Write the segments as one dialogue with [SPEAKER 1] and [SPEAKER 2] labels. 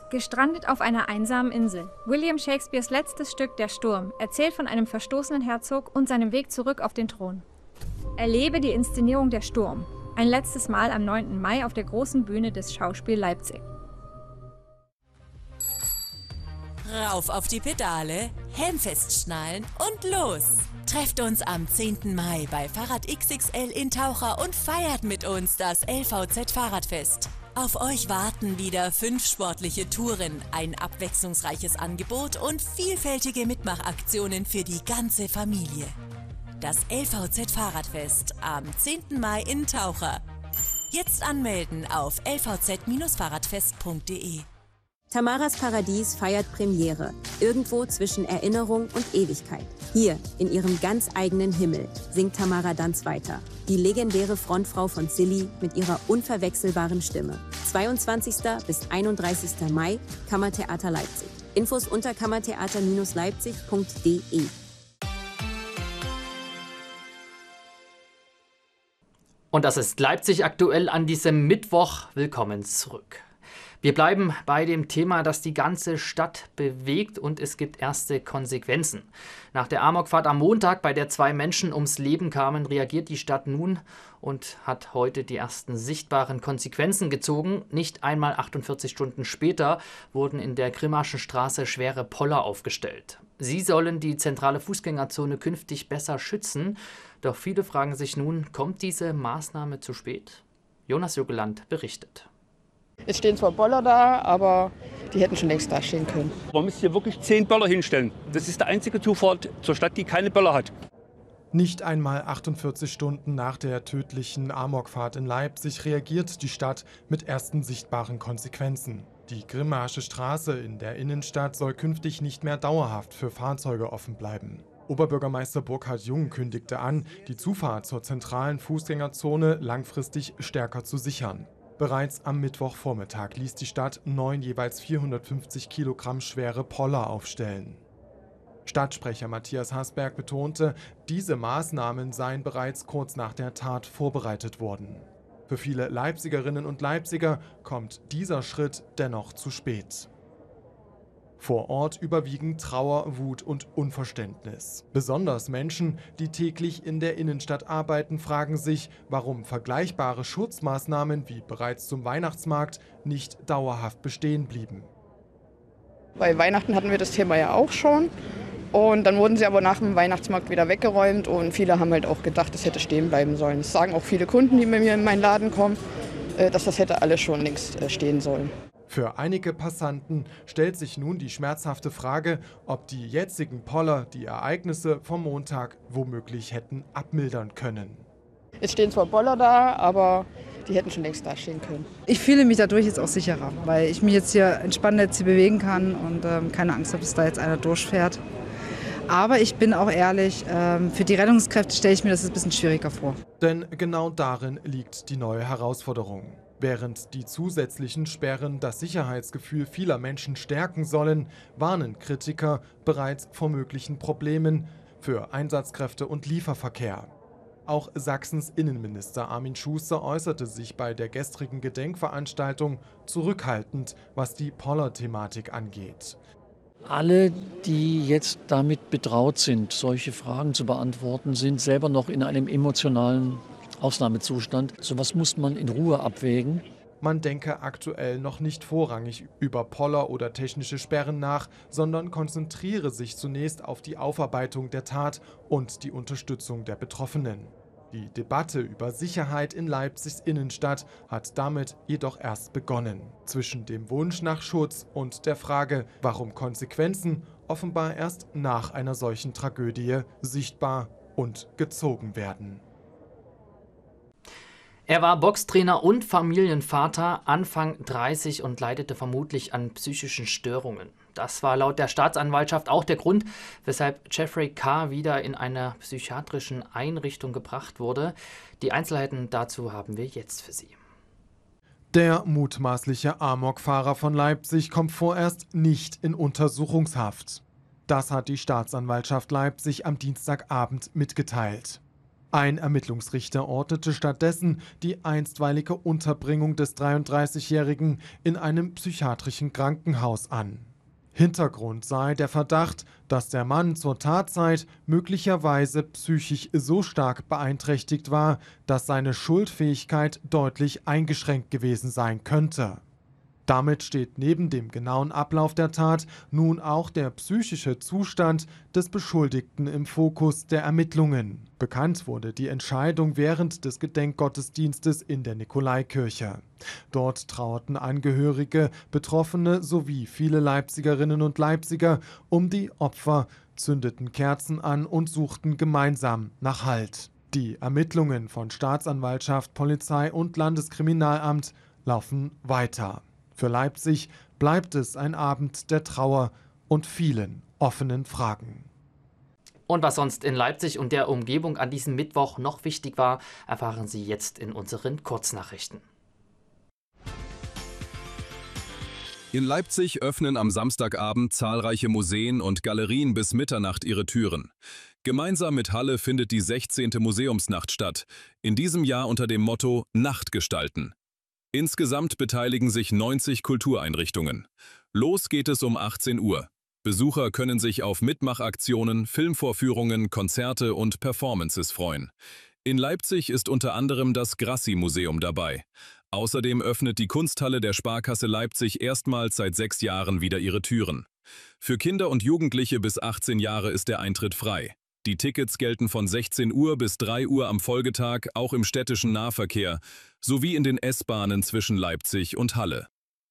[SPEAKER 1] Gestrandet auf einer einsamen Insel. William Shakespeares letztes Stück Der Sturm erzählt von einem verstoßenen Herzog und seinem Weg zurück auf den Thron. Erlebe die Inszenierung Der Sturm. Ein letztes Mal am 9. Mai auf der großen Bühne des Schauspiel Leipzig.
[SPEAKER 2] Rauf auf die Pedale, Helm festschnallen und los! Trefft uns am 10. Mai bei Fahrrad XXL in Taucher und feiert mit uns das LVZ Fahrradfest. Auf euch warten wieder 5 sportliche Touren, ein abwechslungsreiches Angebot und vielfältige Mitmachaktionen für die ganze Familie. Das LVZ Fahrradfest am 10. Mai in Taucher. Jetzt anmelden auf lvz-fahrradfest.de.
[SPEAKER 3] Tamaras Paradies feiert Premiere, irgendwo zwischen Erinnerung und Ewigkeit. Hier, in ihrem ganz eigenen Himmel, singt Tamara Danz weiter. Die legendäre Frontfrau von Silly mit ihrer unverwechselbaren Stimme. 22. bis 31. Mai, Kammertheater Leipzig. Infos unter kammertheater-leipzig.de.
[SPEAKER 4] Und das ist Leipzig aktuell an diesem Mittwoch. Willkommen zurück. Wir bleiben bei dem Thema, das die ganze Stadt bewegt, und es gibt erste Konsequenzen. Nach der Amokfahrt am Montag, bei der 2 Menschen ums Leben kamen, reagiert die Stadt nun und hat heute die ersten sichtbaren Konsequenzen gezogen. Nicht einmal 48 Stunden später wurden in der Grimmaschen Straße schwere Poller aufgestellt. Sie sollen die zentrale Fußgängerzone künftig besser schützen. Doch viele fragen sich nun, kommt diese Maßnahme zu spät? Jonas Jogeland berichtet.
[SPEAKER 5] Es stehen zwar Boller da, aber die hätten schon längst da stehen können.
[SPEAKER 6] Man müsste hier wirklich 10 Böller hinstellen. Das ist der einzige Zufahrt zur Stadt, die keine Böller hat.
[SPEAKER 7] Nicht einmal 48 Stunden nach der tödlichen Amokfahrt in Leipzig reagiert die Stadt mit ersten sichtbaren Konsequenzen. Die Grimmarsche Straße in der Innenstadt soll künftig nicht mehr dauerhaft für Fahrzeuge offen bleiben. Oberbürgermeister Burkhard Jung kündigte an, die Zufahrt zur zentralen Fußgängerzone langfristig stärker zu sichern. Bereits am Mittwochvormittag ließ die Stadt 9 jeweils 450 Kilogramm schwere Poller aufstellen. Stadtsprecher Matthias Hasberg betonte, diese Maßnahmen seien bereits kurz nach der Tat vorbereitet worden. Für viele Leipzigerinnen und Leipziger kommt dieser Schritt dennoch zu spät. Vor Ort überwiegen Trauer, Wut und Unverständnis. Besonders Menschen, die täglich in der Innenstadt arbeiten, fragen sich, warum vergleichbare Schutzmaßnahmen wie bereits zum Weihnachtsmarkt nicht dauerhaft bestehen blieben.
[SPEAKER 5] Bei Weihnachten hatten wir das Thema ja auch schon. Und dann wurden sie aber nach dem Weihnachtsmarkt wieder weggeräumt. Und viele haben halt auch gedacht, das hätte stehen bleiben sollen. Das sagen auch viele Kunden, die bei mir in meinen Laden kommen, dass das hätte alles schon längst stehen sollen.
[SPEAKER 7] Für einige Passanten stellt sich nun die schmerzhafte Frage, ob die jetzigen Poller die Ereignisse vom Montag womöglich hätten abmildern können.
[SPEAKER 5] Es stehen zwar Boller da, aber die hätten schon längst da stehen können.
[SPEAKER 8] Ich fühle mich dadurch jetzt auch sicherer, weil ich mich jetzt hier entspannt jetzt hier bewegen kann und keine Angst habe, dass da jetzt einer durchfährt. Aber ich bin auch ehrlich, für die Rettungskräfte stelle ich mir das ein bisschen schwieriger vor.
[SPEAKER 7] Denn genau darin liegt die neue Herausforderung. Während die zusätzlichen Sperren das Sicherheitsgefühl vieler Menschen stärken sollen, warnen Kritiker bereits vor möglichen Problemen für Einsatzkräfte und Lieferverkehr. Auch Sachsens Innenminister Armin Schuster äußerte sich bei der gestrigen Gedenkveranstaltung zurückhaltend, was die Poller-Thematik angeht.
[SPEAKER 9] Alle, die jetzt damit betraut sind, solche Fragen zu beantworten, sind selber noch in einem emotionalen Ausnahmezustand. Sowas muss man in Ruhe abwägen.
[SPEAKER 7] Man denke aktuell noch nicht vorrangig über Poller oder technische Sperren nach, sondern konzentriere sich zunächst auf die Aufarbeitung der Tat und die Unterstützung der Betroffenen. Die Debatte über Sicherheit in Leipzigs Innenstadt hat damit jedoch erst begonnen. Zwischen dem Wunsch nach Schutz und der Frage, warum Konsequenzen offenbar erst nach einer solchen Tragödie sichtbar und gezogen werden.
[SPEAKER 4] Er war Boxtrainer und Familienvater, Anfang 30 und leidete vermutlich an psychischen Störungen. Das war laut der Staatsanwaltschaft auch der Grund, weshalb Jeffrey K. wieder in einer psychiatrischen Einrichtung gebracht wurde. Die Einzelheiten dazu haben wir jetzt für Sie.
[SPEAKER 7] Der mutmaßliche Amokfahrer von Leipzig kommt vorerst nicht in Untersuchungshaft. Das hat die Staatsanwaltschaft Leipzig am Dienstagabend mitgeteilt. Ein Ermittlungsrichter ordnete stattdessen die einstweilige Unterbringung des 33-Jährigen in einem psychiatrischen Krankenhaus an. Hintergrund sei der Verdacht, dass der Mann zur Tatzeit möglicherweise psychisch so stark beeinträchtigt war, dass seine Schuldfähigkeit deutlich eingeschränkt gewesen sein könnte. Damit steht neben dem genauen Ablauf der Tat nun auch der psychische Zustand des Beschuldigten im Fokus der Ermittlungen. Bekannt wurde die Entscheidung während des Gedenkgottesdienstes in der Nikolaikirche. Dort trauerten Angehörige, Betroffene sowie viele Leipzigerinnen und Leipziger um die Opfer, zündeten Kerzen an und suchten gemeinsam nach Halt. Die Ermittlungen von Staatsanwaltschaft, Polizei und Landeskriminalamt laufen weiter. Für Leipzig bleibt es ein Abend der Trauer und vielen offenen Fragen.
[SPEAKER 4] Und was sonst in Leipzig und der Umgebung an diesem Mittwoch noch wichtig war, erfahren Sie jetzt in unseren Kurznachrichten.
[SPEAKER 10] In Leipzig öffnen am Samstagabend zahlreiche Museen und Galerien bis Mitternacht ihre Türen. Gemeinsam mit Halle findet die 16. Museumsnacht statt, in diesem Jahr unter dem Motto Nacht gestalten. Insgesamt beteiligen sich 90 Kultureinrichtungen. Los geht es um 18 Uhr. Besucher können sich auf Mitmachaktionen, Filmvorführungen, Konzerte und Performances freuen. In Leipzig ist unter anderem das Grassi-Museum dabei. Außerdem öffnet die Kunsthalle der Sparkasse Leipzig erstmals seit 6 Jahren wieder ihre Türen. Für Kinder und Jugendliche bis 18 Jahre ist der Eintritt frei. Die Tickets gelten von 16 Uhr bis 3 Uhr am Folgetag auch im städtischen Nahverkehr sowie in den S-Bahnen zwischen Leipzig und Halle.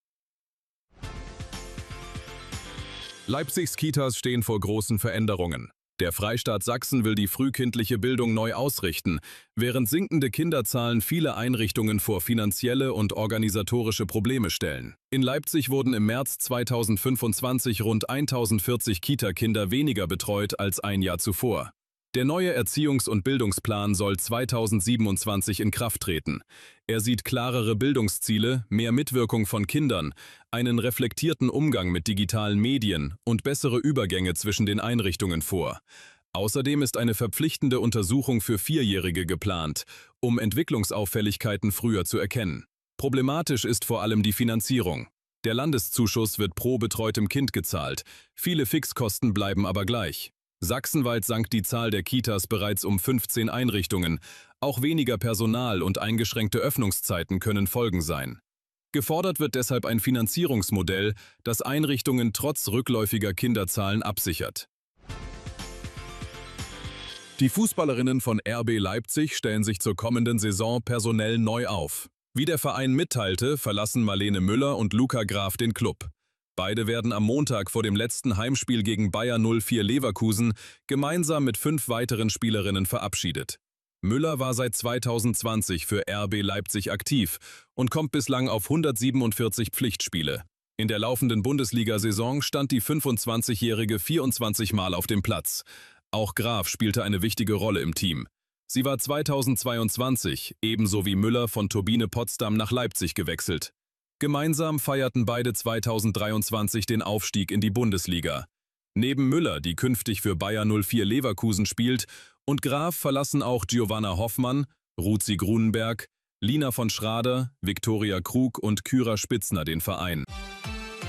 [SPEAKER 10] Leipzigs Kitas stehen vor großen Veränderungen. Der Freistaat Sachsen will die frühkindliche Bildung neu ausrichten, während sinkende Kinderzahlen viele Einrichtungen vor finanzielle und organisatorische Probleme stellen. In Leipzig wurden im März 2025 rund 1040 Kita-Kinder weniger betreut als ein Jahr zuvor. Der neue Erziehungs- und Bildungsplan soll 2027 in Kraft treten. Er sieht klarere Bildungsziele, mehr Mitwirkung von Kindern, einen reflektierten Umgang mit digitalen Medien und bessere Übergänge zwischen den Einrichtungen vor. Außerdem ist eine verpflichtende Untersuchung für Vierjährige geplant, um Entwicklungsauffälligkeiten früher zu erkennen. Problematisch ist vor allem die Finanzierung. Der Landeszuschuss wird pro betreutem Kind gezahlt, viele Fixkosten bleiben aber gleich. Sachsenweit sank die Zahl der Kitas bereits um 15 Einrichtungen. Auch weniger Personal und eingeschränkte Öffnungszeiten können Folgen sein. Gefordert wird deshalb ein Finanzierungsmodell, das Einrichtungen trotz rückläufiger Kinderzahlen absichert. Die Fußballerinnen von RB Leipzig stellen sich zur kommenden Saison personell neu auf. Wie der Verein mitteilte, verlassen Marlene Müller und Luca Graf den Club. Beide werden am Montag vor dem letzten Heimspiel gegen Bayer 04 Leverkusen gemeinsam mit 5 weiteren Spielerinnen verabschiedet. Müller war seit 2020 für RB Leipzig aktiv und kommt bislang auf 147 Pflichtspiele. In der laufenden Bundesliga-Saison stand die 25-Jährige 24 Mal auf dem Platz. Auch Graf spielte eine wichtige Rolle im Team. Sie war 2022, ebenso wie Müller, von Turbine Potsdam nach Leipzig gewechselt. Gemeinsam feierten beide 2023 den Aufstieg in die Bundesliga. Neben Müller, die künftig für Bayer 04 Leverkusen spielt, und Graf verlassen auch Giovanna Hoffmann, Ruzi Grunenberg, Lina von Schrader, Viktoria Krug und Kyra Spitzner den Verein.